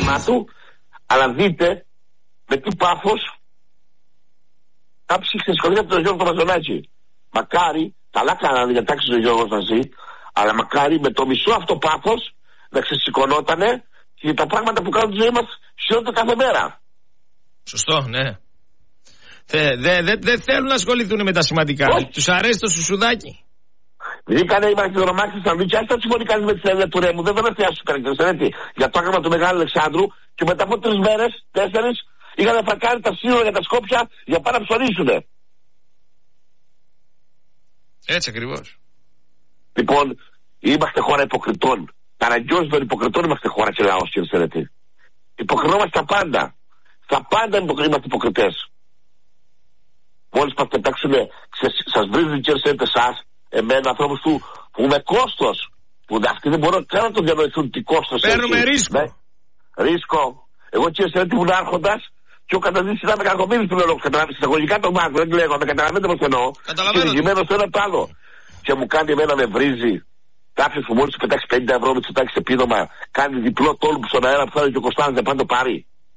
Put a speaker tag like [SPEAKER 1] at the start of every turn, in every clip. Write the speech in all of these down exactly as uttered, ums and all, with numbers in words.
[SPEAKER 1] όνομά του, αλλά δείτε με τι πάθος κάποιοι ξεσχολήθηκαν από τον Γιώργο Μαζονάκη. Μακάρι, καλά κάνανε για τάξη τον Γιώργο να ζει, αλλά μακάρι με το μισό αυτό πάθος να ξεσηκωνότανε και τα πράγματα που κάνουν τη ζωή μας χειρότερα κάθε μέρα.
[SPEAKER 2] Σωστό, ναι. Δεν δε, δε, δε θέλουν να ασχοληθούν με τα σημαντικά. Τους αρέσει το σουσουδάκι.
[SPEAKER 1] Βγήκανε οι μαχητοδρομάρχες στα Λουκιά, θα συμφωνεί κανείς με τη Σελίδα του Ρέμου. Δεν θα με θεάσουν καλύτερα. Για το άγαμα του Μεγάλου Αλεξάνδρου και μετά από τρεις μέρες, τέσσερις, είχαν φακάρει τα σύνορα για τα Σκόπια για πάρα να ψωνίσουνε.
[SPEAKER 2] Έτσι ακριβώς.
[SPEAKER 1] Λοιπόν, είμαστε χώρα υποκριτών. Καραγκιόζη των υποκριτών είμαστε χώρα και λαός, κύριε Σερετή. Υποκρινόμαστε στα πάντα. Στα πάντα είμαστε υποκριτές. Μόλις μας πετάξουνε, σας βρίζουν κύριε Σερετή εσάς, εμένα, ανθρώπους που, που με κόστος, που αυτοί δεν μπορούν καν να το διανοηθούν τι κόστος έχει.
[SPEAKER 2] Παίρνουμε ρίσκο.
[SPEAKER 1] Ναι. Ρίσκο. Εγώ κύριε Σερετή ήμουν άρχοντας και ο καταδείξης ήταν με κακομύρις του λόγου. Καταλαβαίνετε, συσταγωγικά το μάθω, δεν λέγω, με καταλαβαίνετε πως εννοώ. Και δικημένος το ένα το άλλο. Και μου κάνει εμένα με βρίζει. Κάποιος που μόλις του πετάξει πενήντα ευρώ με του πετάξει επίδομα, κάνει διπλό τόλμου στον αέρα που θα είναι και ο Κωνσταντίνος δεν πάει το πάρει.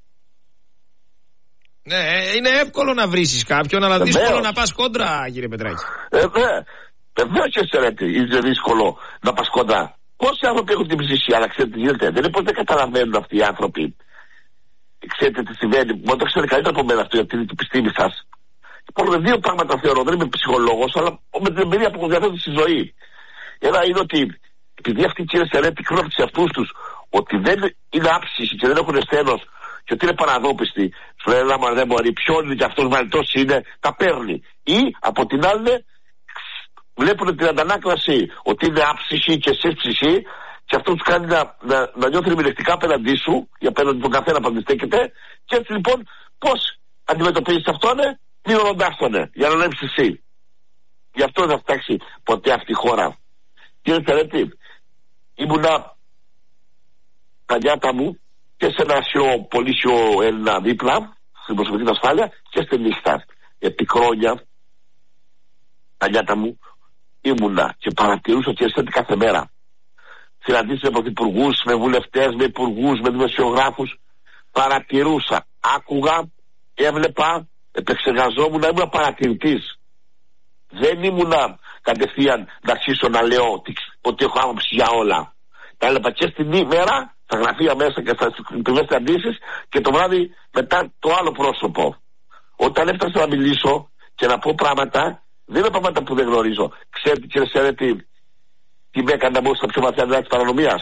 [SPEAKER 2] Ναι, είναι εύκολο να βρίσεις κάποιον, αλλά
[SPEAKER 1] Βεβαίως.
[SPEAKER 2] δύσκολο να πας κόντρα, κύριε Πετράκη.
[SPEAKER 1] Ε, ναι. Βεβαίως και Σερέτη, είναι δύσκολο να πας κόντρα. Πόσοι άνθρωποι έχουν την ψυχή, αλλά ξέρετε τι γίνεται. Δεν είναι πως δεν καταλαβαίνουν αυτοί οι άνθρωποι. Ξέρετε τι συμβαίνει. Μόνο το ξέρετε καλύτερα από μένα αυτό, γιατί είναι η επιστήμη σας. Υπάρχουν δύο πράγματα θεωρώ. Δεν είμαι ψυχολόγος, αλλά με την εμπειρία που έχω διαθέσει στη ζωή. Ένα είναι ότι επειδή αυτοί οι κύριοι Σερέτη κρύβουν από τους εαυτούς τους ότι δεν είναι άψυχοι και δεν έχουν σθένος και ότι είναι παραδόπιστοι, σου λένε άμα δεν μπορεί, ποιον είναι και αυτός βαρυτός είναι, τα παίρνει. Ή από την άλλη βλέπουν την αντανάκλαση ότι είναι άψυχοι και εσείς ψυχοί και αυτό τους κάνει να, να, να νιώθουν επιλεκτικά απέναντί σου, ή απέναντι τον καθένα που αντιστέκεται, και έτσι λοιπόν πώς αντιμετωπίζεις αυτόν, μειώνοντάς τον, για να ανέβεις εσύ. Γι' αυτό δεν θα φτάξει ποτέ αυτή η χώρα. Κύριε Σερέτη, ήμουνα τα νιάτα μου και σε ένα σιό, πολύ σιό Έλληνα δίπλα, στην προσωπική ασφάλεια και στη νύχτα. Επί χρόνια, τα νιάτα μου ήμουνα και παρατηρούσα ότι Σερέτη κάθε μέρα. Συναντήσεις με πρωθυπουργούς, με βουλευτές, με υπουργούς, με δημοσιογράφους. Παρατηρούσα, άκουγα, έβλεπα, επεξεργαζόμουν, ήμουν παρατηρητής. Δεν ήμουνα κατευθείαν να αρχίσω να λέω ότι έχω άποψη για όλα. Τα έλεγα και στην ημέρα, στα γραφεία μέσα και στα υπηρεσίες συναντήσεις και το βράδυ μετά το άλλο πρόσωπο. Όταν έφτασα να μιλήσω και να πω πράγματα, δεν είναι πράγματα που δεν γνωρίζω. Ξέρετε κύριε Σερέτη, τι με έκανε να μπω στα πιο βαθιά νέα της παρανομίας.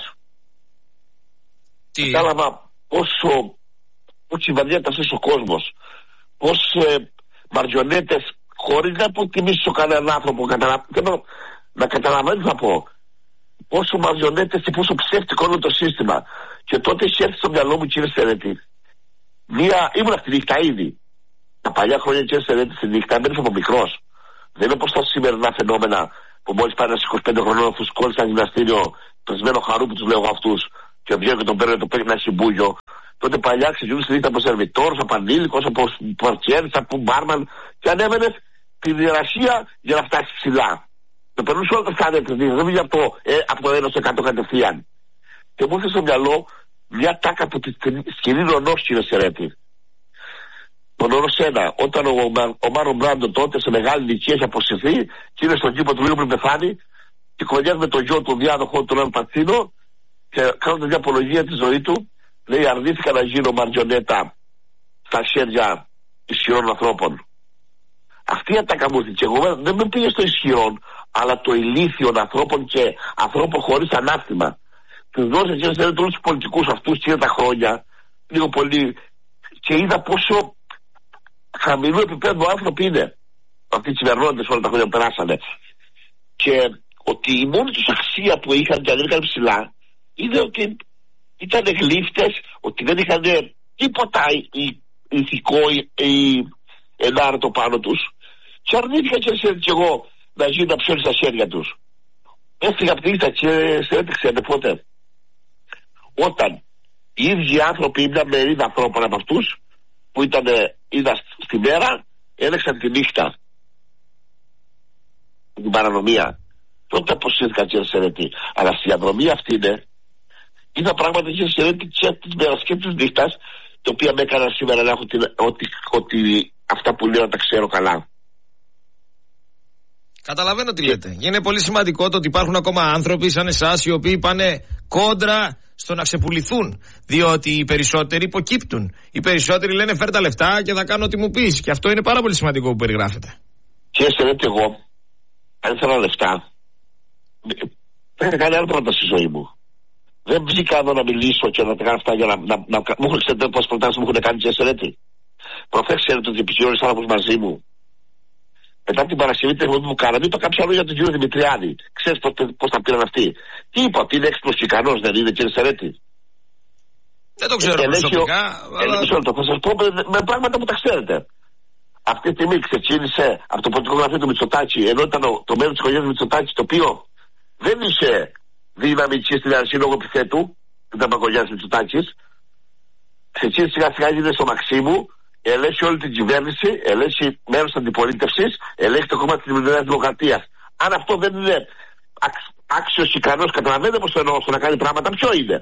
[SPEAKER 2] Τι.
[SPEAKER 1] Κατάλαβα πόσο, πόσο βαριέται αυτός ο κόσμος. Πώς ε, μαριονέτες, χωρίς να αποτιμήσω κανέναν άνθρωπο, καταλα... να καταλαβαίνω θα πω, πόσο μαριονέτες και πόσο ψεύτικο είναι το σύστημα. Και τότε είχε έρθει στο μυαλό μου κύριε Σερέτη, μία, ήμουν αυτή τη νύχτα ήδη. Τα παλιά χρόνια κύριε Σερέτη στη νύχτα έμενες από μικρός. Δεν είναι όπως τα σημερινά φαινόμενα που μόλις πάει ένας είκοσι πέντε χρονών αυτούς κόλλησε ένα γυμναστήριο, πεσμένο χαρού που τους λέω αυτούς, και βγαίνω και τον παίρνω και τον παίρνει ένα συμπούγιο. Τότε παλιά ξεκινούσε στη νύχτα από σερβιτόρος, από ανήλικος, από πορτιέρης, από μπάρμαν και ανέβαινες την ιεραρχία για να φτάσει ψηλά. Το περνούσε όλα τα στάδια της νύχτας, δεν πήγε από το, ε, από το ένα στο εκατό κατευθείαν. Και μου ήρθε στο μυαλό μια τάκα από τη σκηνή Νονός, κύριε Σερέτη. Το Νονός ένα, όταν ο, ο Μάρο Μπράντο τότε σε μεγάλη ηλικία έχει αποσυρθεί και είναι στον κήπο του λίγο πριν πεθάνει και κολλιάζει με τον γιο του διάδοχο του Ραν Πατσίνο και κάνοντας μια απολογία τη ζωή του, λέει αρνήθηκα να γίνω μαριονέτα στα χέρια ισχυρών ανθρώπων. Αυτή η ατάκα μου ήρθε και εγώ δεν με πήγε στο ισχυρόν, αλλά το ηλίθιων ανθρώπων και ανθρώπων χωρίς ανάστημα. Τους δώσε και σε όλους τους πολιτικούς αυτούς και τα χρόνια, λίγο πολύ, και είδα πόσο χαμηλού επίπεδου άνθρωποι είναι. Αυτοί οι κυβερνώντες όλα τα χρόνια που περάσανε. Και ότι η μόνη τους αξία που είχαν και ανέβηκαν ψηλά είναι ότι ήταν γλύφτες, ότι δεν είχαν τίποτα ηθικό ή ενάρετο πάνω τους. Και αρνήθηκα και και εγώ να γίνει να ψώνει στα χέρια τους. Έφυγα από την ήττα και σε έτυξε πότε. Όταν οι ίδιοι άνθρωποι, μια μερίδα ανθρώπων από αυτούς που ήταν είδα στη μέρα, έλεξαν τη νύχτα. Την παρανομία. Τότε αποσύρθηκαν κύριε Σερέτη. Αλλά στη διαδρομή αυτή είναι Είδα πράγματα και σε τις μέρες και τις νύχτας, τα οποία με έκαναν σήμερα να έχω την, ότι, ότι αυτά που λέω να τα ξέρω καλά.
[SPEAKER 2] Καταλαβαίνω τι λέτε. Είναι πολύ σημαντικό το ότι υπάρχουν ακόμα άνθρωποι σαν εσάς οι οποίοι πάνε κόντρα στο να ξεπουληθούν. Διότι οι περισσότεροι υποκύπτουν. Οι περισσότεροι λένε φέρ τα λεφτά και θα κάνω ό,τι μου πεις. Και αυτό είναι πάρα πολύ σημαντικό που περιγράφετε.
[SPEAKER 1] Και ξέρετε, εγώ, αν ήθελα λεφτά, δεν είχα κάνει άλλο πράγματα στη ζωή μου. Δεν βγήκα εδώ να μιλήσω και να τα κάνω αυτά για να. να, να, να μου έχουν ξέρετε πόσες προτάσεις μου έχουν κάνει και ξέρετε. Προχθές ξέρετε ότι επικοινωνήσαν άνθρωπος μαζί μου. Μετά την Παρασκευή την εκπομπή που κάναμε, είπα κάποια λόγια για τον κύριο Δημητριάδη. Ξέρεις πώς τα πήραν αυτοί. Τι είπα, ότι είναι έξυπνος και ικανός, δεν είναι, κύριε Σερέτη?
[SPEAKER 2] Δεν το ξέρω προσωπικά.
[SPEAKER 1] Αλλά... Θα σας πω με, με πράγματα που τα ξέρετε. Αυτή τη στιγμή ξεκίνησε από το πολιτικό γραφείο του Μητσοτάκη, ενώ ήταν το μέλλον της οικογένειας του Μητσοτάκη, το οποίο δεν είχε δύναμη και στην αρχή λόγω επιθέτου, ήταν ο οικογένειας του Μητσοτάκη. Ξεκίνησε σιγά σιγά, γίνεται στο Μαξίμου. Ελέγχει όλη την κυβέρνηση, ελέγχει μέρος της αντιπολίτευσης, ελέγχει το κόμμα της Δημοκρατίας. Αν αυτό δεν είναι άξιος και ικανός, καταλαβαίνετε πως το εννοώ, στο να κάνει πράγματα, ποιο είναι?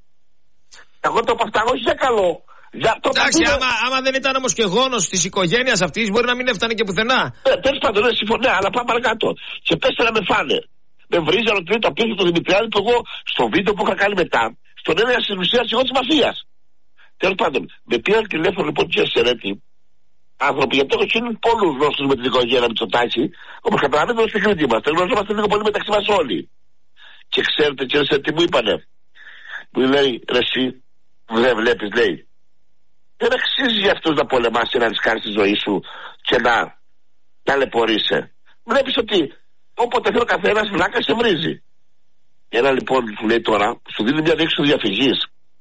[SPEAKER 1] Εγώ το είπα αυτά όχι για καλό. Για το
[SPEAKER 2] εντάξει,
[SPEAKER 1] είναι...
[SPEAKER 2] άμα, άμα δεν ήταν όμως και γόνος της οικογένειας αυτής, μπορεί να μην έφτανε και πουθενά.
[SPEAKER 1] Ναι, τέλος πάντων, ναι, συμφωνώ, ναι, αλλά πάμε παρακάτω. Και πέστε να με φάνε. Με βρίζανε ότι είναι τα πίσω του Δημητριάδη που εγώ στο βίντεο που είχα κάνει μετά, στον έλεγα στην ουσία εγώ της μαφίας. Τέλος πάντων, με πήραν τηλέφωνο λοιπόν και Σερέτη άνθρωποι, γιατί έχω γίνει πολλούς γνώστους με την οικογένεια Μητσοτάκη, όπως καταλαβαίνετε στην Κρήτη μας. Γνωριζόμαστε λίγο πολύ μεταξύ μας όλοι. Και ξέρετε, κύριε Σερέτη, τι μου είπανε? Μου λέει, ρε εσύ, δεν βλέπεις, λέει, δεν αξίζει για αυτούς να πολεμάς και να ρισκάρεις τη ζωή σου και να ταλαιπωρείσαι. Βλέπεις ότι όποτε θέλει ο καθένας βλάκα σε βρίζει. Ένα λοιπόν που λέει τώρα, σου δίνει μια δείξη διαφυγής.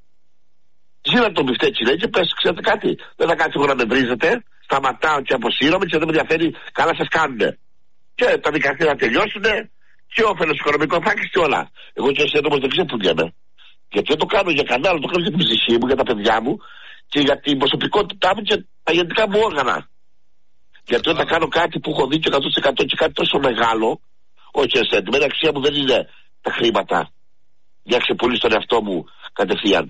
[SPEAKER 1] Γύρα το μπιφτέτσι, λέει, και πες, ξέρετε κάτι, δεν θα κάτσω εγώ να με βρίζετε, σταματάω και αποσύρωμαι και δεν με ενδιαφέρει, καλά σας κάνουνε. Και τα δικαστήρια να τελειώσουνε, και όφελος οικονομικό θα έχεις και όλα. Εγώ και εσύ όμως δεν ξεπουλιέμαι. Γιατί δεν το κάνω για κανένα, το κάνω για την ψυχή μου, για τα παιδιά μου και για την προσωπικότητά μου και τα γενικά μου όργανα. Γιατί όταν κάνω κάτι που έχω δίκιο εκατό τοις εκατό και κάτι τόσο μεγάλο, όχι εσένα, την αξία μου δεν είναι τα χρήματα για να ξεπουλήσω τον εαυτό μου κατευθείαν.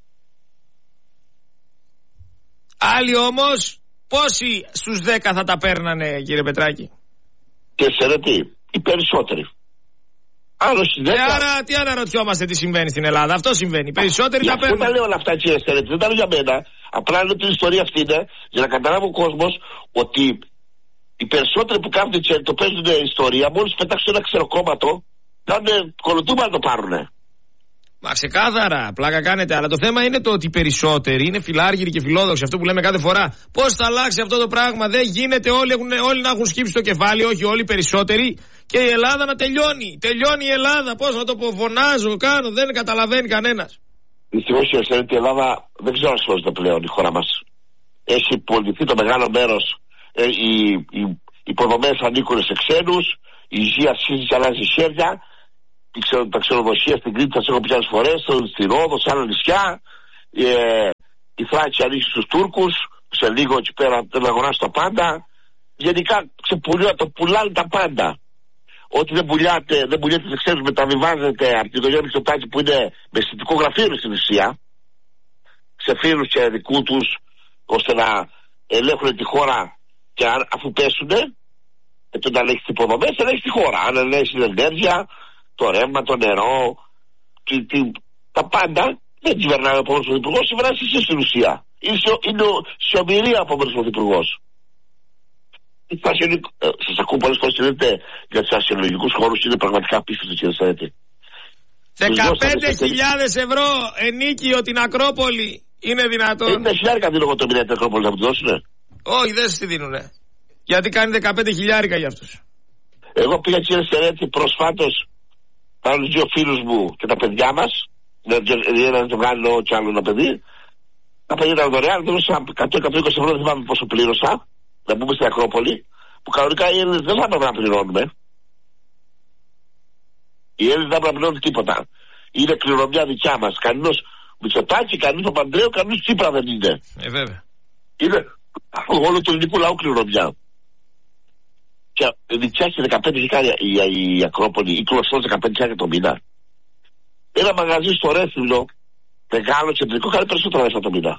[SPEAKER 2] Άλλοι όμως, πόσοι στους δέκα θα τα παίρνανε, κύριε Πετράκη?
[SPEAKER 1] Και ξέρετε, οι περισσότεροι. Άλλο στις δέκα.
[SPEAKER 2] Και άρα, τι αναρωτιόμαστε τι συμβαίνει στην Ελλάδα? Αυτό συμβαίνει. Οι περισσότεροι τα παίρνουν.
[SPEAKER 1] Δεν τα λέω όλα αυτά, κύριε Σερέτη, δεν τα λέω για μένα. Απλά λέω την ιστορία αυτή είναι για να καταλάβει ο κόσμος ότι οι περισσότεροι που κάθονται και το παίζουν ιστορία, μόλις πετάξουν ένα ξεροκόμματο, κάνουν κολοτούμπα να το πάρουνε.
[SPEAKER 2] Μα ξεκάθαρα, πλάκα κάνετε. Αλλά το θέμα είναι το ότι οι περισσότεροι είναι φιλάργυροι και φιλόδοξοι. Αυτό που λέμε κάθε φορά. Πώς θα αλλάξει αυτό το πράγμα? Δεν γίνεται όλοι, έχουν, όλοι να έχουν σκύψει το κεφάλι, όχι όλοι οι περισσότεροι. Και η Ελλάδα να τελειώνει. Τελειώνει η Ελλάδα. Πώς να το πω, φωνάζω, κάνω, δεν καταλαβαίνει κανένας.
[SPEAKER 1] Δυστυχώς η Ελλάδα δεν ξέρω αν σώζεται πλέον η χώρα μας. Έχει πολιτεί το μεγάλο μέρος. Ε, οι, οι υποδομές ανήκουν σε ξένους. Η υγεία αρχίζει και αλλάζει χέρια. Τα ξενοδοχεία στην Κρήτη, τα έχω πει άλλες φορές, στη Ρόδο, σε άλλα νησιά. Ε, η Θράκη ανοίξει στους Τούρκους, σε λίγο εκεί πέρα δεν αγοράσει τα πάντα. Γενικά ξεπουλιώνται, το πουλάνε τα πάντα. Ό,τι δεν πουλιάται, δεν πουλιάται σε ξένους, μεταβιβάζεται από την οικογένεια Μητσοτάκη που είναι με αισθητικό γραφείο στην ουσία, σε φίλους και δικού τους, ώστε να ελέγχουν τη χώρα και αφού πέσουνε, ε, το να ελέγχει τις υποδομές, ελέγχει τη χώρα. Αν ελέγχει την ενέργεια, το ρεύμα, το νερό, τη, τη, τα πάντα, δεν κυβερνάει ο επόμενος πρωθυπουργός, κυβερνάει εσύ στην ουσία. Είναι, είναι σιωπηρή από τον πρωθυπουργός. Σας ακούω πολλές φορές και λέτε για τους ασιολογικούς χώρους, είναι πραγματικά απίστευτο, κύριε Σερέτη.
[SPEAKER 2] δεκαπέντε χιλιάδες ευρώ ενίκιο την Ακρόπολη, είναι δυνατόν?
[SPEAKER 1] Είναι χιλιάρικα δίνω εγώ το μήνα την Ακρόπολη, θα μου δώσουνε? Όχι,
[SPEAKER 2] δεν σας τη δίνουνε. Γιατί κάνει δεκαπέντε χιλιάρικα για αυτούς.
[SPEAKER 1] Εγώ πήγα, κύριε Σερέτη, προσφάτως με άλλους δύο φίλους μου και τα παιδιά μας, ένα ζευγάρι και άλλο ένα παιδί. Τα παιδιά ήταν δωρεάν, δώσα εκατό με εκατόν είκοσι ευρώ, δεν θυμάμαι πόσο πλήρωσα, να μπούμε στην Ακρόπολη, που κανονικά οι Έλληνες δεν θα έπρεπε να πληρώνουμε. Οι Έλληνες δεν έπρεπε να πληρώνουν τίποτα. Είναι κληρονομιά δικιά μας. Κανένας Μητσοτάκη, κανένας Παπανδρέου, κανένας Τσίπρα δεν είναι.
[SPEAKER 2] Ε, βέβαια.
[SPEAKER 1] Είναι όλο του ελληνικού λαού κληρονομιά. Και νοικιάσει δεκαπέντε χιλιάδες η, η, η Ακρόπολη, ή τουλάχιστον δεκαπέντε χιλιάδες το μήνα. Ένα μαγαζί στο Ρέθυμνο μεγάλο κεντρικό κάνει περισσότερα λεφτά το μήνα.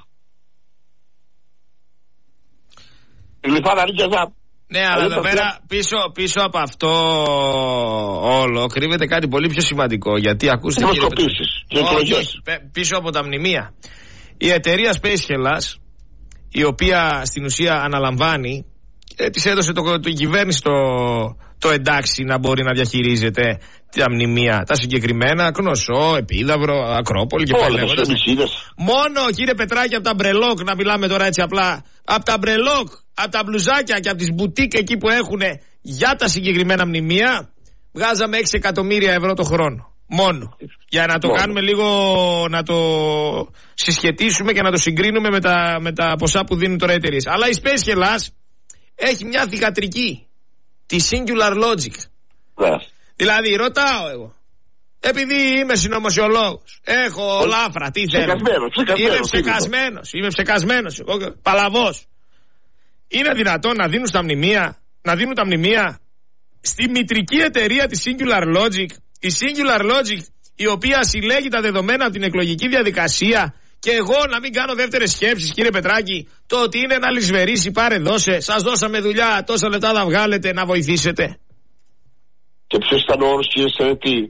[SPEAKER 1] Η Λιφάνα Νίκιαζα.
[SPEAKER 2] Ναι, αλλά εδώ πέρα πίσω, πίσω από αυτό όλο κρύβεται κάτι πολύ πιο σημαντικό. Γιατί ακούστε.
[SPEAKER 1] Δημοσκοπήσεις.
[SPEAKER 2] Πίσω από τα μνημεία. Η εταιρεία Space Hellas, η οποία στην ουσία αναλαμβάνει, ε, της έδωσε το, το, η κυβέρνηση το, το εντάξει να μπορεί να διαχειρίζεται τα μνημεία, τα συγκεκριμένα, Κνωσό, Επίδαυρο, Ακρόπολη και πάλι λέγοντας. Μόνο, κύριε Πετράκη, από τα μπρελόκ, να μιλάμε τώρα έτσι απλά, από τα μπρελόκ, από τα μπλουζάκια και από τις μπουτίκ εκεί που έχουν για τα συγκεκριμένα μνημεία, βγάζαμε έξι εκατομμύρια ευρώ το χρόνο. Μόνο. Για να το Μόνο. κάνουμε λίγο, να το συσχετίσουμε και να το συγκρίνουμε με τα, με τα ποσά που δίνουν τώρα εταιρείες. Αλλά η Space Hellas έχει μια θυγατρική, τη Singular Logic.
[SPEAKER 1] Yeah.
[SPEAKER 2] Δηλαδή ρωτάω εγώ, επειδή είμαι συνωμοσιολόγος, έχω oh. λάφρα, τι θέλω. Είμαι ψεκασμένος, είμαι ψεκασμένος, παλαβός. Είναι δυνατόν να δίνουν στα μνημεία, να δίνουν τα μνημεία στη μητρική εταιρεία της Singular Logic, η Singular Logic, η οποία συλλέγει τα δεδομένα από την εκλογική διαδικασία, και εγώ να μην κάνω δεύτερες σκέψεις, κύριε Πετράκη, το ότι είναι ένα λησβερίσι, πάρε δώσε, σας δώσαμε δουλειά, τόσα λεπτά θα βγάλετε, να βοηθήσετε.
[SPEAKER 1] Και ποιος ήταν ο όρος, κύριε Σερέτη,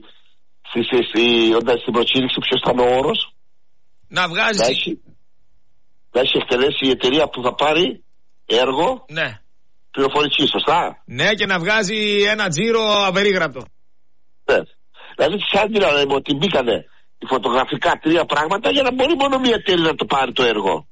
[SPEAKER 1] όταν στην προκήρυξη, ποιος ήταν ο όρος?
[SPEAKER 2] Να βγάζει.
[SPEAKER 1] Να έχει, να έχει εκτελέσει η εταιρεία που θα πάρει έργο.
[SPEAKER 2] Ναι.
[SPEAKER 1] Πληροφορική, σωστά.
[SPEAKER 2] Ναι, και να βγάζει ένα τζίρο απερίγραπτο.
[SPEAKER 1] Ναι. Δηλαδή τις άντυρα λέμε ότι μπήκανε οι φωτογραφικά τρία πράγματα για να μπορεί μόνο μία εταιρεία να το πάρει το έργο.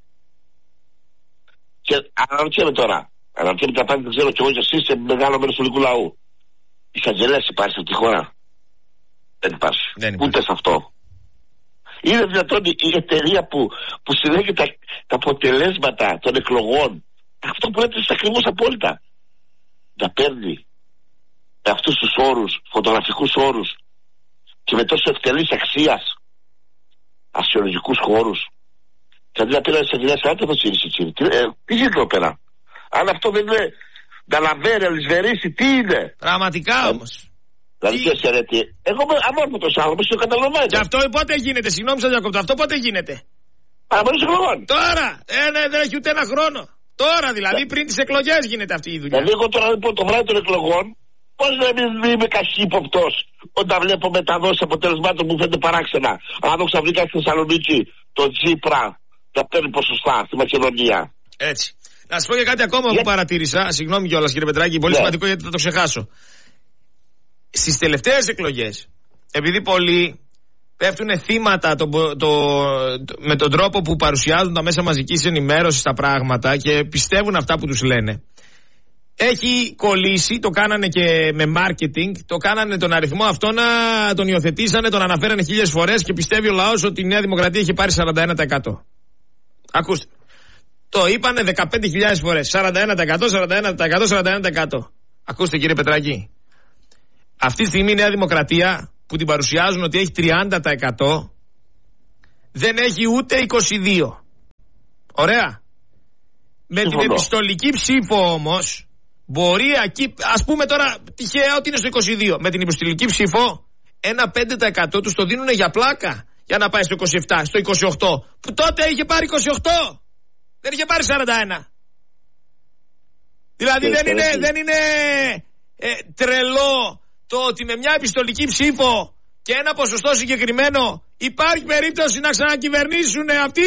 [SPEAKER 1] Και αναρωτιέμαι τώρα, αναρωτιέμαι τα πάντα, δεν ξέρω κι εγώ και εσείς, σε μεγάλο μέρος του ελληνικού λαού. Εισαγγελέας υπάρχει σε αυτή τη χώρα? Δεν υπάρχει. Δεν υπάρχει. Ούτε σε αυτό. Είναι δυνατόν η εταιρεία που, που συλλέγει τα, τα αποτελέσματα των εκλογών, αυτό που έτρεψε ακριβώς απόλυτα, να παίρνει με αυτούς τους όρους, φωτογραφικούς όρους και με τόσο ευτελής αξίας ασιολογικούς χώρους, και αντί να πήραν εισαγγελέας, άντε θα τσίρισει τσίρι. Τι γίνεται εδώ πέρα? Αν αυτό δεν είναι να λαβαίνει, να λησβερίσει, τι είναι?
[SPEAKER 2] Πραγματικά όμως.
[SPEAKER 1] Δηλαδή και σε ρέτη, εγώ είμαι αμόρφωτος άνθρωπος και το καταλαβαίνω.
[SPEAKER 2] Και αυτό πότε γίνεται? Συγγνώμη σας διακόπτω, αυτό πότε γίνεται?
[SPEAKER 1] Παραμένει εκλογών.
[SPEAKER 2] Τώρα! Ε, ναι, δεν έχει ούτε ένα χρόνο. Τώρα δηλαδή, yeah. πριν τις εκλογές γίνεται αυτή η δουλειά.
[SPEAKER 1] Δηλαδή εγώ τώρα λοιπόν το βράδυ των εκλογών, πώς να μην είμαι καχύποπτος όταν βλέπω μεταδόσεις αποτελεσμάτων που φαίνεται παράξενα? Αν το ξαφνικά στη Θεσσαλονίκη το Τσίπρα να παίρνει ποσοστά στη Μακεδονία.
[SPEAKER 2] Έτσι. Να σας πω και κάτι ακόμα yeah. που παρατήρησα. Συγγνώμη κιόλας, κύριε Πετράκη, πολύ yeah. σημαντικό γιατί θα το ξεχάσω. Στις τελευταίες εκλογές, επειδή πολλοί πέφτουν θύματα το, το, το, με τον τρόπο που παρουσιάζουν τα μέσα μαζικής ενημέρωσης τα πράγματα και πιστεύουν αυτά που τους λένε, έχει κολλήσει, το κάνανε και με marketing, το κάνανε τον αριθμό αυτό να τον υιοθετήσανε, τον αναφέρανε χίλιες φορές και πιστεύει ο λαός ότι η Νέα Δημοκρατία έχει πάρει σαράντα ένα τοις εκατό. Ακούστε. Το είπανε δεκαπέντε χιλιάδες φορές. σαράντα ένα τοις εκατό, σαράντα ένα τοις εκατό, σαράντα ένα τοις εκατό. Ακούστε, κύριε Πετράκη. Αυτή τη στιγμή η Νέα Δημοκρατία που την παρουσιάζουν ότι έχει τριάντα τοις εκατό δεν έχει ούτε είκοσι δύο. Ωραία. Με την επιστολική ψήφο όμως μπορεί εκεί, ας πούμε τώρα τυχαία ότι είναι στο είκοσι δύο. Με την επιστολική ψήφο ένα πέντε τοις εκατό τους το δίνουν για πλάκα για να πάει στο είκοσι επτά, στο είκοσι οκτώ. Που τότε είχε πάρει είκοσι οκτώ. Δεν είχε πάρει σαράντα ένα. Δηλαδή δεν είναι, δεν είναι ε, τρελό το ότι με μια επιστολική ψήφο και ένα ποσοστό συγκεκριμένο υπάρχει περίπτωση να ξανακυβερνήσουν αυτοί.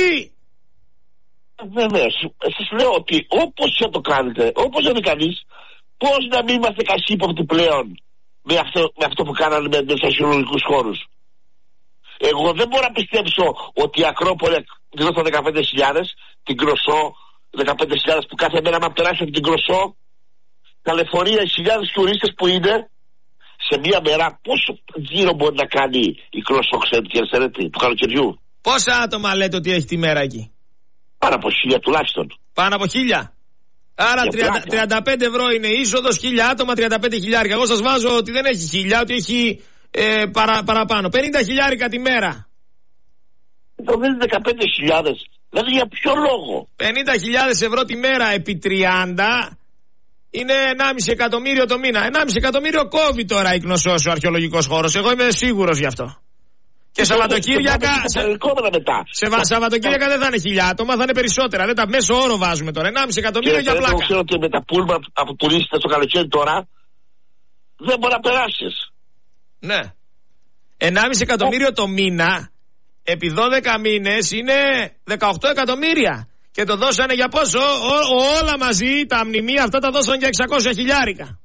[SPEAKER 1] Βεβαίως. Σας λέω ότι όπως θα το κάνετε, όπως θα το κάνεις, πώς να μην είμαστε καχύποπτοι πλέον με αυτό, με αυτό που κάνανε με τους ασιολογικούς χώρους? Εγώ δεν μπορώ να πιστέψω ότι η Ακρόπολη δίνω δεκαπέντε χιλιάδες, την Κροσό δεκαπέντε χιλιάδες που κάθε μέρα να περάσει από την Κροσό, τα λεωφορεία, οι χιλιάδες τουρίστες που είναι, σε μία μέρα πόσο γύρω μπορεί να κάνει η Κροσό, ξέρετε κύριε Σερέτη, του καλοκαιριού?
[SPEAKER 2] Πόσα άτομα λέτε ότι έχει τη μέρα εκεί?
[SPEAKER 1] Πάνω από χίλια τουλάχιστον.
[SPEAKER 2] Πάνω από χίλια. Άρα τριάντα, τριάντα πέντε ευρώ είναι είσοδος, χίλια άτομα, τριάντα πέντε χιλιάρικα. Εγώ σας βάζω ότι δεν έχει χίλια, ότι έχει ε, παρα, παραπάνω. πενήντα χιλιάρικα τη μέρα.
[SPEAKER 1] Το δίνει δεκαπέντε χιλιάδες. Δηλαδή για ποιο λόγο?
[SPEAKER 2] πενήντα χιλιάδες ευρώ τη μέρα επί τριάντα είναι ενάμιση εκατομμύριο το μήνα. ενάμιση εκατομμύριο κόβει τώρα η Κνωσός, ο αρχαιολογικός χώρος. Εγώ είμαι σίγουρος γι' αυτό. Και Σαββατοκύριακα.
[SPEAKER 1] Σε,
[SPEAKER 2] μετά. σε Σαββατοκύριακα δεν θα είναι χίλια άτομα, θα είναι περισσότερα. Δεν τα μέσο όρο βάζουμε τώρα. ενάμιση εκατομμύριο για πλάκα.
[SPEAKER 1] Εγώ ξέρω ότι με τα πούλμα από τουρίστες το καλοκαίρι τώρα δεν μπορεί να περάσει.
[SPEAKER 2] Ναι. ενάμιση εκατομμύριο το μήνα επί δώδεκα μήνες είναι δεκαοκτώ εκατομμύρια. Και το δώσανε για πόσο? Ό, όλα μαζί τα μνημεία αυτά τα δώσανε για εξακόσια χιλιάρικα.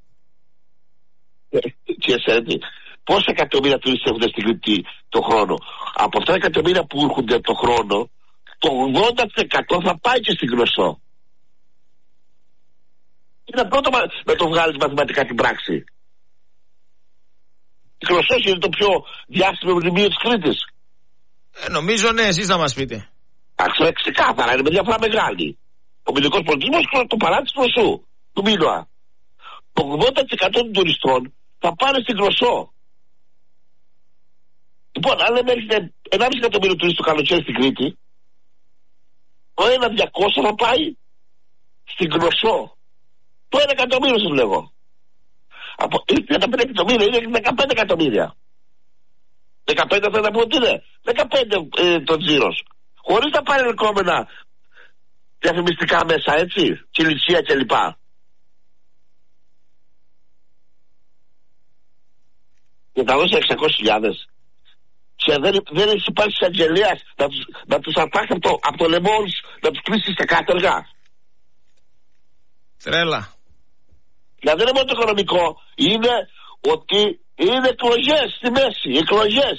[SPEAKER 1] Και εσένα, πόσα εκατομμύρια τουρίστες έρχονται στην Κρήτη το χρόνο? Από αυτά τα εκατομμύρια που έρχονται το χρόνο, το ογδόντα τοις εκατό θα πάει και στην Γνωσό. Είναι πρώτο να το βγάλεις μαθηματικά την πράξη. Η Γνωσός είναι το πιο διάσημο μνημείο της Κρήτης.
[SPEAKER 2] Ε, νομίζω ναι, εσείς θα μας πείτε.
[SPEAKER 1] Άξε, ξεκάθαρα, είναι με διαφορά μεγάλη. Ο μυντικός πολιτισμός είναι το παράδεισο του Γνωσού, του Μίνωα. Το ογδόντα τοις εκατό των τουριστών θα πάνε στην Γνωσό. Λοιπόν, αν λέμε έρχεται ενάμιση εκατομμύριο τουρίστες το καλοκαίρι στην Κρήτη, το ένα διακόσια θα πάει στην Γνωσό. Το ένα εκατομμύριο σας λέγω. Από τριάντα πέντε εκατομμύρια είναι δεκαπέντε εκατομμύρια. δεκαπέντε θα να πω ότι είναι. δεκαπέντε ε, το τζίρος. Χωρίς να πάρει ελκόμενα διαφημιστικά μέσα, έτσι, κυλιτσία κλπ. Και τα δώσει εξακόσιες χιλιάδες. Και δεν, δεν έχει υπάρξει εισαγγελίας να τους, να τους αρπάξει από το, από το λαιμό όλους, να τους κλείσει σε κάτεργα.
[SPEAKER 2] Τρέλα.
[SPEAKER 1] Δηλαδή δεν είναι μόνο το οικονομικό, είναι ότι είναι εκλογές στη μέση, εκλογές.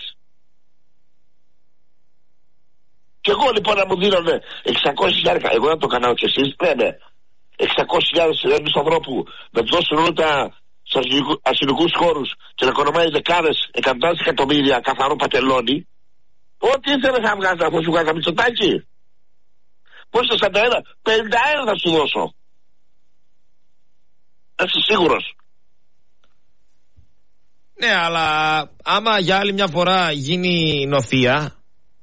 [SPEAKER 1] Και εγώ λοιπόν να μου δίνανε εξακόσιες χιλιάδες, εγώ να το κάνω και εσείς, ναι, ναι, εξακόσιες χιλιάδες ενός ανθρώπου να τους δώσουν όλα τα ασυλικούς χώρους και να οικονομάει δεκάδες, εκατοντάδες εκατομμύρια καθαρό πατελόνι, ό,τι ήθελε θα βγάζει, θα σου βγάζει Μητσοτάκη. Πώς το σαράντα ένα, πενήντα ένα θα σου δώσω. Είσαι σίγουρος?
[SPEAKER 2] Ναι, αλλά άμα για άλλη μια φορά γίνει νοθεία,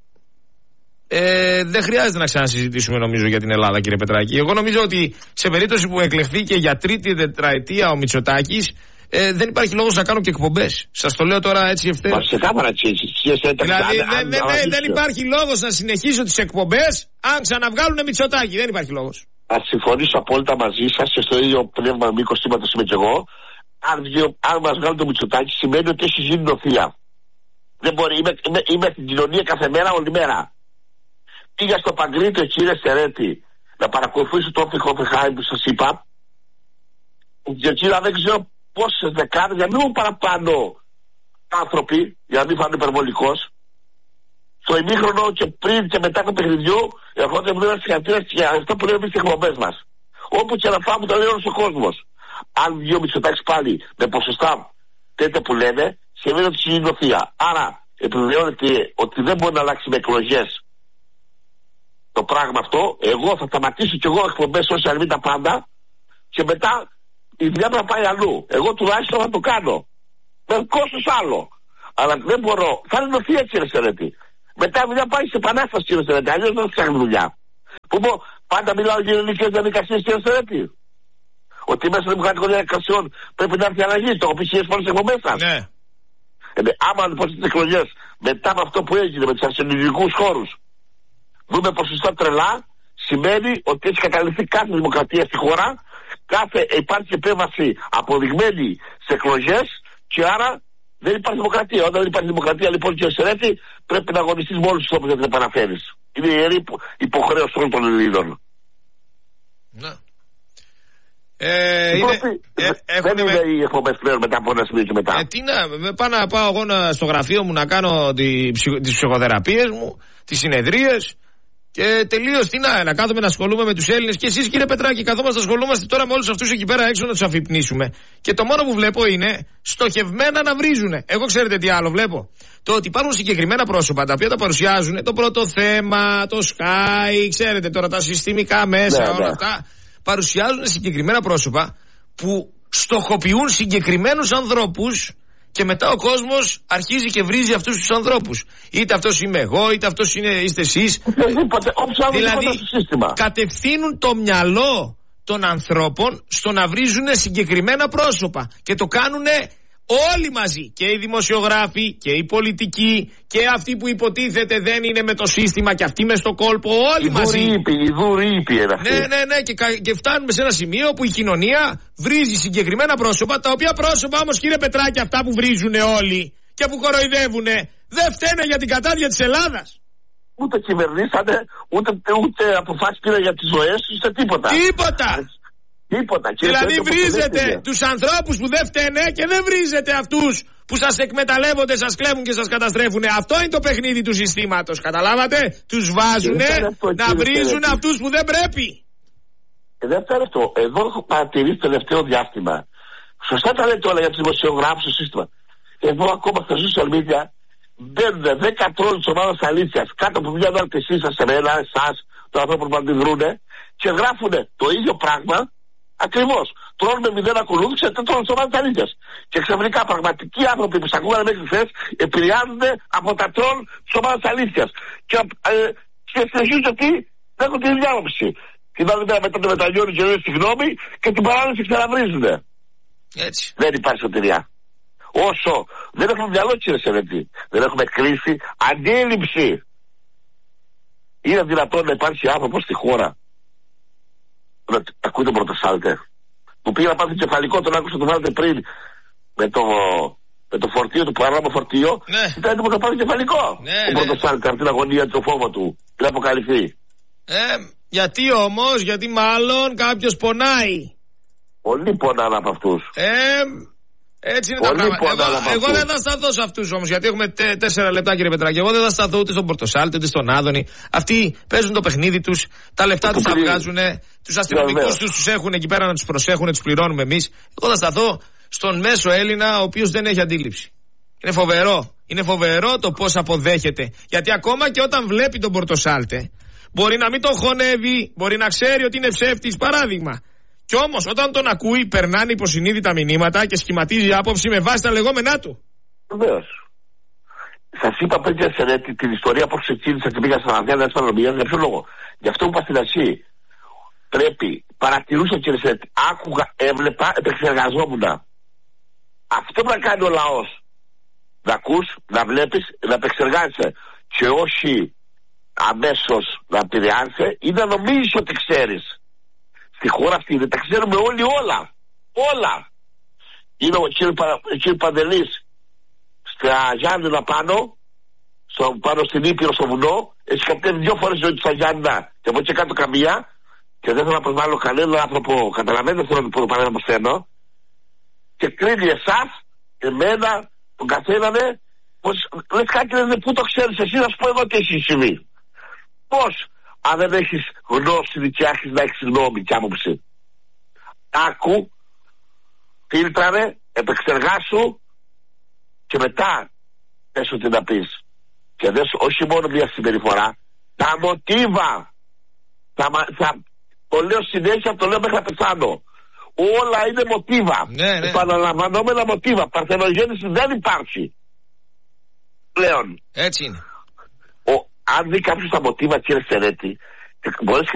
[SPEAKER 2] ε, δεν χρειάζεται να ξανασυζητήσουμε νομίζω για την Ελλάδα, κύριε Πετράκη. Εγώ νομίζω ότι σε περίπτωση που εκλεχθεί και για τρίτη τετραετία ο Μητσοτάκης, ε, δεν υπάρχει λόγος να κάνω και εκπομπές. Σας το λέω τώρα έτσι ευθέως.
[SPEAKER 1] Μα σε κάμερα έτσι.
[SPEAKER 2] Δηλαδή δεν, δεν, δεν, δεν υπάρχει λόγος να συνεχίσω τις εκπομπές αν ξαναβγάλουν Μητσοτάκη. Δεν υπάρχει λόγος.
[SPEAKER 1] Θα συμφωνήσω απόλυτα μαζί σας και στο ίδιο πνεύμα μήκος σήματος είμαι και εγώ. Αν, αν μας βγάλουν το Μητσοτάκη σημαίνει ότι έχει γίνει νοθεία. Δεν μπορεί, είμαι, είμαι, είμαι στην κοινωνία κάθε μέρα, όλη μέρα. Πήγα στο Παγκρίτιο, κύριε Στερέτη, να παρακολουθήσω το Hoffenheim που σας είπα. Και κύριε, δεν ξέρω πόσες δεκάδες, για μην παραπάνω άνθρωποι, για να μην φάνουν υπερβολικός, στο ημίχρονο και πριν και μετά το παιχνιδιού, ερχόταν μου ένα συγχαρητήρια για αυτό που λέμε εμείς στις εκπομπές μας. Όπου και να φάμε, το λέει όλος ο κόσμος. Αν βγει ο Μητσοτάκης πάλι με ποσοστά τέτοια που λένε, σημαίνει ότι είναι νοθεία. Άρα, επιβεβαιώνεται ότι δεν μπορεί να αλλάξει με εκλογές το πράγμα αυτό. Εγώ θα σταματήσω κι εγώ εκπομπές όσοι αρνεί τα πάντα και μετά η δουλειά μου θα πάει αλλού. Εγώ τουλάχιστον θα το κάνω. Με κόστος άλλο. Αλλά δεν μπορώ. Θα είναι νοθεία, κύριε Στερέτη. Μετά η δουλειά πάει σε επανάσταση, κύριε Στερέτη. Αλλιώς δεν θα φτιάχνει δουλειά. Που πω, πάντα μιλάω για ελληνικές διαδικασίες, κύριε Στερέτη. Ότι μέσα στο δημοκρατικό διαδικασιών πρέπει να έρθει αλλαγή. Το έχω πει χίλιες φορές εκπομπές σας.
[SPEAKER 2] Ναι.
[SPEAKER 1] Ε, άμα λοιπόν στις εκλογές μετά από αυτό που έγινε με τους αρσενικούς χώρους δούμε ποσοστά τρελά, σημαίνει ότι έχει καταληφθεί κάθε δημοκρατία στη χώρα, κάθε υπάρχει επέμβαση αποδειγμένη σε εκλογές και άρα δεν υπάρχει δημοκρατία. Όταν δεν υπάρχει δημοκρατία, λοιπόν, κύριε Στερέτη, πρέπει να αγωνιστείς με όλους τους τόπους να την επαναφέρεις. Είναι η ιερή υποχρέωση όλων των Ελλήνων.
[SPEAKER 2] Ναι. Ε, είναι, ε,
[SPEAKER 1] δεν είναι με... οι εκπομπές πλέον μετά από ένα σημείο και μετά.
[SPEAKER 2] Ε, τι να, πάω να πάω εγώ να, στο γραφείο μου να κάνω τη, τις ψυχοθεραπείες μου, τις συνεδρίες και τελείως τι να, να κάθομαι να ασχολούμαι με τους Έλληνες και εσείς, κύριε Πετράκη, καθόμαστε να ασχολούμαστε τώρα με όλους αυτούς εκεί πέρα έξω να τους αφυπνίσουμε. Και το μόνο που βλέπω είναι στοχευμένα να βρίζουνε. Εγώ ξέρετε τι άλλο βλέπω? Το ότι υπάρχουν συγκεκριμένα πρόσωπα τα οποία τα παρουσιάζουν, το πρώτο θέμα, το Sky, ξέρετε τώρα τα συστημικά μέσα, ναι, όλα ναι. αυτά. Παρουσιάζουν συγκεκριμένα πρόσωπα που στοχοποιούν συγκεκριμένους ανθρώπους και μετά ο κόσμος αρχίζει και βρίζει αυτούς τους ανθρώπους. Είτε αυτός είμαι εγώ, είτε αυτός είναι, είστε εσείς. Δηλαδή κατευθύνουν το μυαλό των ανθρώπων στο να βρίζουν συγκεκριμένα πρόσωπα και το κάνουν Όλοι μαζί. Και οι δημοσιογράφοι και οι πολιτικοί και αυτοί που υποτίθεται δεν είναι με το σύστημα και αυτοί μες στο κόλπο. Όλοι
[SPEAKER 1] η
[SPEAKER 2] μαζί.
[SPEAKER 1] Δουρήπη, η Δουρήπη είναι αυτή.
[SPEAKER 2] Ναι, ναι, ναι. Και, και φτάνουμε σε ένα σημείο που η κοινωνία βρίζει συγκεκριμένα πρόσωπα. Τα οποία πρόσωπα όμως, κύριε Πετράκη, αυτά που βρίζουν όλοι και που κοροϊδεύουν, δεν φταίνε για την κατάδια της Ελλάδας.
[SPEAKER 1] Ούτε κυβερνήσανε, ούτε, ούτε αποφάσεις πήραν για τις ζωές, ούτε τίποτα.
[SPEAKER 2] Τίποτα.
[SPEAKER 1] Τίποτα.
[SPEAKER 2] Δηλαδή βρίζετε τους ανθρώπους που δεν φταίνε και δεν βρίζετε αυτούς που σας εκμεταλλεύονται, σας κλέβουν και σας καταστρέφουν. Αυτό είναι το παιχνίδι του συστήματος. Καταλάβατε? Τους βάζουνε να βρίζουν αυτούς που δεν πρέπει.
[SPEAKER 1] Ε, δεν φτάνει αυτό. Εδώ έχω παρατηρήσει το τελευταίο διάστημα. Σωστά τα λέτε όλα για τους δημοσιογράφους στο σύστημα. Εδώ ακόμα στα social media μπαίνουν δέκα τρόλ της ομάδας αλήθειας κάτω από μια ανάρτησή σας, σε μένα, εσάς, των ανθρώπων που αντιδρούνε και γράφουν το ίδιο πράγμα ακριβώς. Τρώνε με μηδέν ακολούθηση και τρώνε της ομάδας αλήθειας. Και ξαφνικά πραγματικοί άνθρωποι που σ' ακούγανε μέχρι χθες επηρεάζονται από τα τρόλ της ομάδας αλήθειας. Και, ε, και συνεχίζουν ότι δεν έχουν την ίδια άποψη. Την άλλη μέρα μετά το μετανιώνουν και λένε συγγνώμη και την παράλληλη ξαναβρίζουν.
[SPEAKER 2] Έτσι.
[SPEAKER 1] Δεν υπάρχει σωτηριά. Όσο δεν έχουμε μυαλό, κύριε Σερετή, δεν έχουμε κρίση, αντίληψη. Είναι δυνατόν να υπάρχει άνθρωπος στη χώρα, να ακούτε Πρωτοσάλτε, που πήγε να πάθει κεφαλικό, τον άκουσα το βάλετε πριν με το, με το φορτίο του, παράνομο φορτίο,
[SPEAKER 2] ναι.
[SPEAKER 1] Ήταν έτοιμο να πάθει κεφαλικό.
[SPEAKER 2] Ναι,
[SPEAKER 1] ο Πρωτοσάλτε, από την αγωνία του, το φόβο του, να αποκαλυφθεί.
[SPEAKER 2] Ε, γιατί όμως, γιατί μάλλον κάποιος πονάει.
[SPEAKER 1] Πολλοί πονάνε από αυτούς.
[SPEAKER 2] Ε, έτσι είναι. Πολύ τα πράγματα. Εγώ, εγώ δεν θα σταθώ σε αυτούς όμως, γιατί έχουμε τε, τέσσερα λεπτά, κύριε Πετράκη. Εγώ δεν θα σταθώ ούτε στον Πορτοσάλτη ούτε στον Άδωνη. Αυτοί παίζουν το παιχνίδι τους, τα λεφτά τους τα βγάζουν, τους αστυνομικούς τους τους έχουν εκεί πέρα να τους προσέχουν, τους πληρώνουμε εμείς. Εγώ θα σταθώ στον μέσο Έλληνα, ο οποίος δεν έχει αντίληψη. Είναι φοβερό. Είναι φοβερό το πώς αποδέχεται. Γιατί ακόμα και όταν βλέπει τον Πορτοσάλτε, μπορεί να μην τον χωνεύει, μπορεί να ξέρει ότι είναι ψεύτης, παράδειγμα. Κι όμως όταν τον ακούει, περνάνε υποσυνείδητα μηνύματα και σχηματίζει άποψη με βάση τα λεγόμενά του.
[SPEAKER 1] Βεβαίως. Σας είπα πριν και Σερέτη την ιστορία που ξεκίνησα και πήγα στα Αθήνα της Πανομίας. Για ποιο λόγο? Γι' αυτό που είπα στην αρχή. Πρέπει, παρατηρούσα, κύριε Σερέτη, άκουγα, έβλεπα, επεξεργαζόμουν. Αυτό που να κάνει ο λαός. Να ακούς, να βλέπεις, να επεξεργάζεσαι. Και όχι αμέσως να επηρεάζεσαι ή να νομίζεις ότι ξέρεις. Στη χώρα αυτή δεν τα ξέρουμε όλοι όλα. Όλα. Είναι ο κύριος Πα, Παντελής στα Γιάννηνα πάνω, στο, πάνω στην Ήπειρο στο βουνό. Έχει κατέβει δύο φορές ζωή του στα Γιάννηνα και από εκεί κάτω καμία. Και δεν θέλω να προσβάλλω κανέναν άνθρωπο. Καταλαβαίνετε, θέλω να πω το παράδειγμα στένο. Και κρίνει εσάς, εμένα, τον καθέναν, πως λες κάτι δεν είναι, πού το ξέρεις εσύ, να σου πω εγώ τι έχει συμβεί. Πώς? Αν δεν έχεις γνώση και άρχισε να έχεις γνώμη και άποψη. Άκου, φίλτραρε, επεξεργάσου και μετά πες ότι να πεις. Και δες όχι μόνο μια συμπεριφορά, τα μοτίβα. Τα, θα, το λέω συνέχεια, το λέω μέχρι να πεθάνω. Όλα είναι μοτίβα.
[SPEAKER 2] Ναι, ναι.
[SPEAKER 1] Επαναλαμβανόμενα μοτίβα. Παρθενογέννηση δεν υπάρχει πλέον.
[SPEAKER 2] Έτσι είναι.
[SPEAKER 1] Ο, αν δει κάποιος τα μοτίβα, κύριε Σερέτη, μπορείς